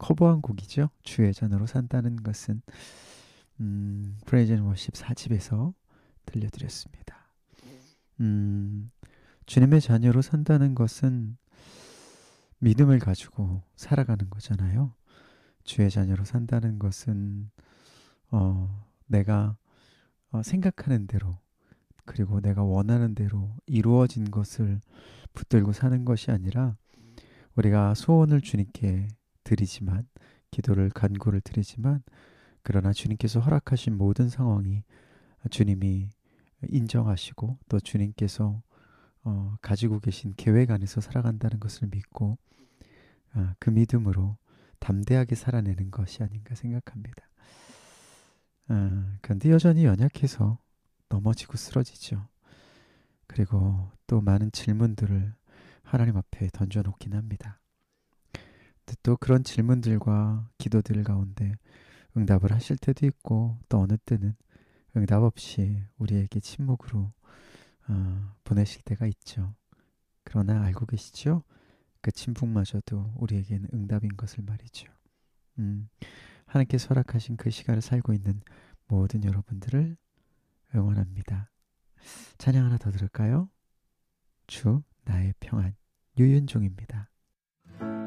커버한 곡이죠. 주의 자녀로 산다는 것은 프레이즈 앤 워십 4집에서 들려드렸습니다. 음, 주님의 자녀로 산다는 것은 믿음을 가지고 살아가는 거잖아요. 주의 자녀로 산다는 것은 내가 생각하는 대로 그리고 내가 원하는 대로 이루어진 것을 붙들고 사는 것이 아니라 우리가 소원을 주님께 드리지만 기도를 간구를 드리지만 그러나 주님께서 허락하신 모든 상황이 주님이 인정하시고 또 주님께서 가지고 계신 계획 안에서 살아간다는 것을 믿고 그 믿음으로 담대하게 살아내는 것이 아닌가 생각합니다. 그런데 여전히 연약해서 넘어지고 쓰러지죠. 그리고 또 많은 질문들을 하나님 앞에 던져놓긴 합니다. 또 그런 질문들과 기도들 가운데 응답을 하실 때도 있고 또 어느 때는 응답 없이 우리에게 침묵으로 보내실 때가 있죠. 그러나 알고 계시죠? 그 침묵마저도 우리에게는 응답인 것을 말이죠. 하나님께서 허락하신 그 시간을 살고 있는 모든 여러분들을 응원합니다. 찬양 하나 더 들을까요? 주 나의 평안 유윤종입니다.